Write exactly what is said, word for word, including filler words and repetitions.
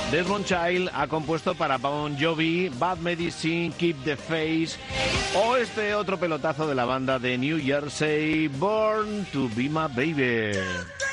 Desmond Child ha compuesto para Bon Jovi, Bad Medicine, Keep the Faith o este otro pelotazo de la banda de New Jersey, Born to Be My Baby.